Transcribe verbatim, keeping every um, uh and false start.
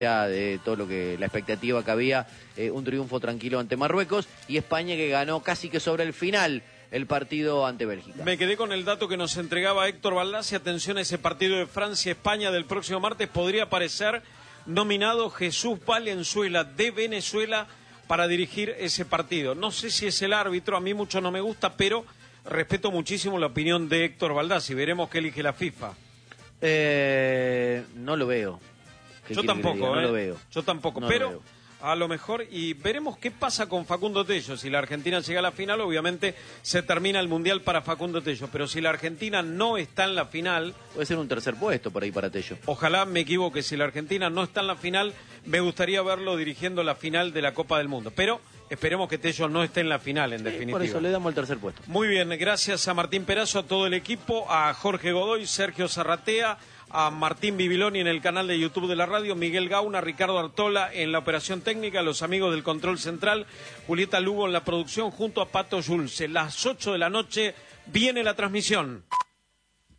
de todo lo que la expectativa que había, eh, un triunfo tranquilo ante Marruecos, y España que ganó casi que sobre el final el partido ante Bélgica. Me quedé con el dato que nos entregaba Héctor Baldassi. Atención a ese partido de Francia-España del próximo martes. Podría aparecer nominado Jesús Valenzuela de Venezuela para dirigir ese partido. No sé si es el árbitro, a mí mucho no me gusta, pero respeto muchísimo la opinión de Héctor Baldassi. Veremos qué elige la FIFA. Eh, no lo veo. Yo tampoco, que no eh. lo veo. Yo tampoco, no pero a lo mejor, y veremos qué pasa con Facundo Tello. Si la Argentina llega a la final, obviamente se termina el Mundial para Facundo Tello, pero si la Argentina no está en la final... Puede ser un tercer puesto por ahí para Tello. Ojalá me equivoque, si la Argentina no está en la final, me gustaría verlo dirigiendo la final de la Copa del Mundo, pero esperemos que Tello no esté en la final, en Sí, definitiva. por eso le damos el tercer puesto. Muy bien, gracias a Martín Perazo, a todo el equipo, a Jorge Godoy, Sergio Zarratea, a Martín Bibiloni en el canal de YouTube de la radio, Miguel Gauna, Ricardo Artola en la operación técnica, los amigos del control central, Julieta Lugo en la producción, junto a Pato Schulze. Las ocho de la noche viene la transmisión.